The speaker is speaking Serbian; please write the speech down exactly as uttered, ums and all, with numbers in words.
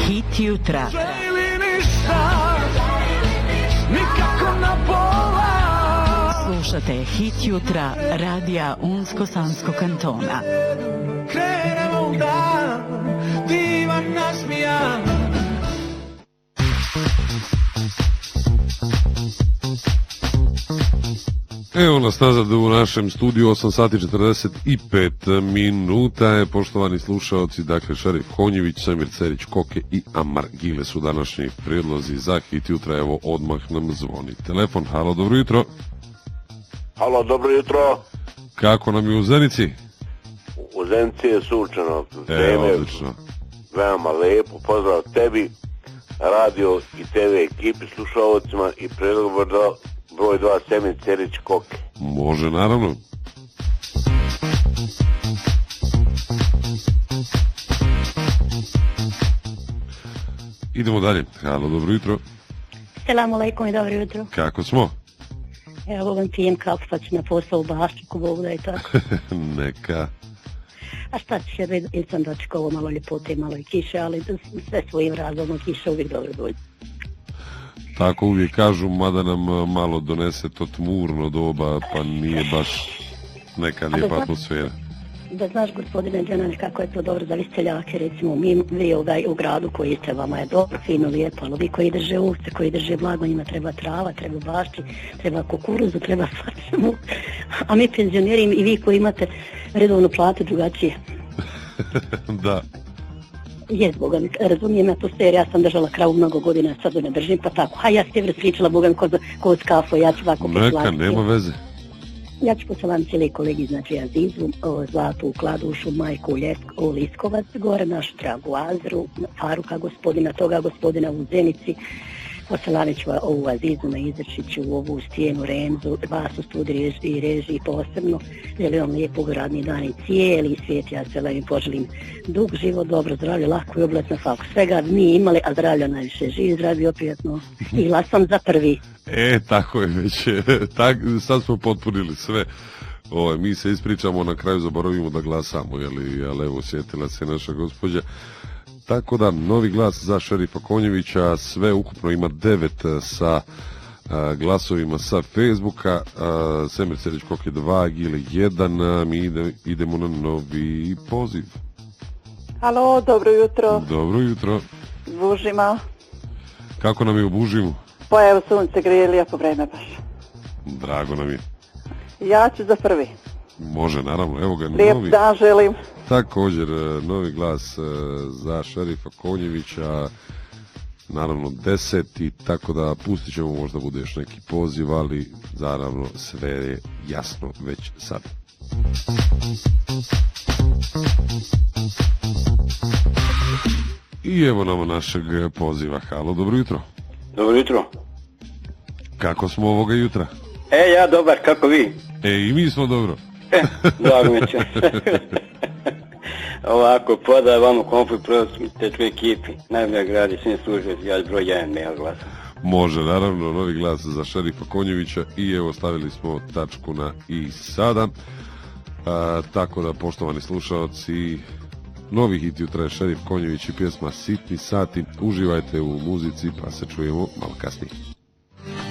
Hit jutra. Slušate Hit jutra radija Unsko-Sanskog kantona. Krenemo u dan, divan nasmijan. Evo nas nazad u našem studiju, osam sati četrdeset pet minuta je, poštovani slušaoci, dakle Šerif Konjević, Semir Cerić Koke i Amar Gile su današnji prijedlozi za Hit jutra. Evo odmah nam zvoni telefon. Halo, dobro jutro. Halo, dobro jutro. Kako nam je u Zenici? U Zenici je sunčano. E, odlično. Veoma lepo, pozdrav tebi, radio i te ve ekipi, slušalcima i predlog broj dva Semir Cerić Koke. Može, naravno. Idemo dalje. Halo, dobro jutro. Selamu alaikum i dobro jutro. Kako smo? Evo vam pijem kafu pa ću na posao u Baščiku, Bogu da je tako. Neka. A šta ćeš, jer sam dočekao malo ljepote, malo i kiše, ali sve svojim razlogom kiša uvijek dobro dođe. Tako uvijek kažu, mada nam malo donese to tmurno doba, pa nije baš neka lijepa da atmosfera. Da znaš, gospodine Đanani, kako je to dobro za vi seljake, recimo, mi, vi ovaj, u gradu koji ste, vama je dobro, fino, lijepo, ali vi koji drže ovce, koji drže blago, njima treba trava, treba bašči, treba kukuruzu, treba svačemu, a mi penzioneri i vi koji imate redovnu platu drugačije. Da. Jes, Boga mi, razumijem ja to sve, jer ja sam držala kravu mnogo godina, sad ne držim, pa tako. Ha, ja s tebe pričala, Boga mi, kod, kod kafu, ja ću ovako poslaviti. Neka, nema veze. Ja ću poslaviti cijeli kolegi, znači Azizu, o, Zlatu, Kladušu, Majku, Ljesko, Liskovac, gore našu dragu Azru, Faruka gospodina, toga gospodina u Zenici, poslavit ću ovu Azizu na Izrčiću, ovu Stijenu, Remzu, vas u studiju i režiji posebno, želim vam lijepog radni dan i cijeli svijet, ja se im poželim dug život, dobro zdravlje, lako i oblatno faku. Svega mi imali, a zdravlja najviše, živi, zdravi, oprijatno i glasam za prvi. E, tako je već, tak, sad smo potpunili sve. O, mi se ispričamo, na kraju zaboravimo da glasamo, jeli, ali evo, sjetila se naša gospođa. Tako da, novi glas za Šerifa Konjevića, sve ukupno ima devet sa a, glasovima sa Facebooka, a, Semir Cerić Koke dva, Gile jedan, a, mi ide, idemo na novi poziv. Halo, dobro jutro. Dobro jutro. Bužima. Kako nam je u Bužimu? Pa evo, sunce grije, lijepo vreme baš. Drago nam je. Ja ću za prvi. Može, naravno, evo ga Lijep novi. dan želim. Također, novi glas za Šerifa Konjevića, naravno deseti, tako da pustit ćemo, možda bude još neki poziv, ali naravno sve je jasno već sad. I evo nam našeg poziva. Halo, dobro jutro. Dobro jutro. Kako smo ovoga jutra? E, ja dobar, kako vi? E, i mi smo dobro. E, drago mi će. Ovako, podaj vamo kompu te tvoj ekipi. Najbolja gradi, svim službe, ja broj jedan mail glasam. Može, naravno, novi glas za Šerifa Konjevića i evo stavili smo tačku na i sada. A, tako da, poštovani slušalci, novi hit jutra je Šerif Konjević i pjesma Sitni sati. Uživajte u muzici, pa se čujemo malo kasnije.